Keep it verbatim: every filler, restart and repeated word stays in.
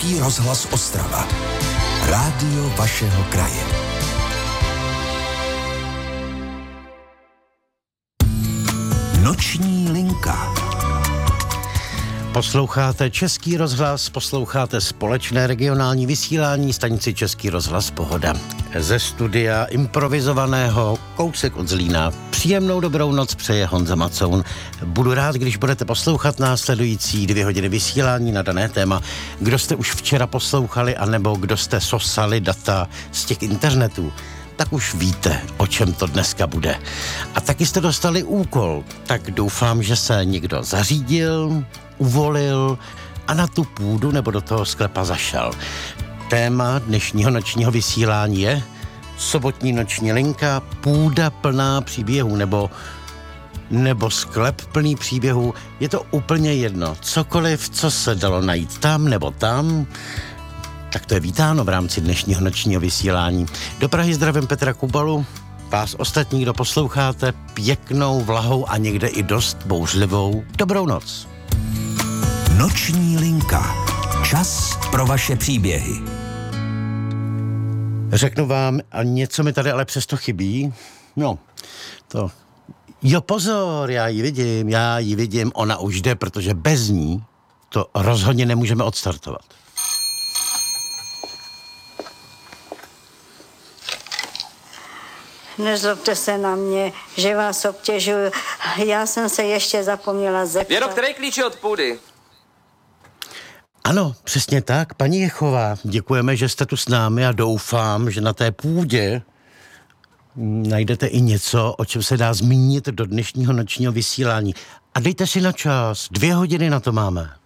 Český rozhlas Ostrava. Rádio vašeho kraje. Noční linka. Posloucháte Český rozhlas, posloucháte společné regionální vysílání stanici Český rozhlas Pohoda. Ze studia improvizovaného kousek od Zlína. Příjemnou dobrou noc přeje Honza Macoun. Budu rád, když budete poslouchat následující dvě hodiny vysílání na dané téma. Kdo jste už včera poslouchali, anebo kdo jste sosali data z těch internetů, tak už víte, o čem to dneska bude. A taky jste dostali úkol, tak doufám, že se někdo zařídil, uvolil a na tu půdu nebo do toho sklepa zašel. Téma dnešního nočního vysílání je sobotní noční linka, půda plná příběhů nebo, nebo sklep plný příběhů. Je to úplně jedno. Cokoliv, co se dalo najít tam nebo tam, tak to je vítáno v rámci dnešního nočního vysílání. Do Prahy zdravím Petra Kubalu, vás ostatní, kdo posloucháte, pěknou, vlahou a někde i dost bouřlivou dobrou noc. Noční linka. Čas pro vaše příběhy. Řeknu vám, a něco mi tady ale přesto chybí. No, to... Jo, pozor, já ji vidím, já ji vidím, ona už jde, protože bez ní to rozhodně nemůžeme odstartovat. Nezlobte se na mě, že vás obtěžuju. Já jsem se ještě zapomněla zeptat. Věro, který klíč je od půdy? Ano, přesně tak, paní Jechová. Děkujeme, že jste tu s námi a doufám, že na té půdě najdete i něco, o čem se dá zmínit do dnešního nočního vysílání. A dejte si na čas, dvě hodiny na to máme.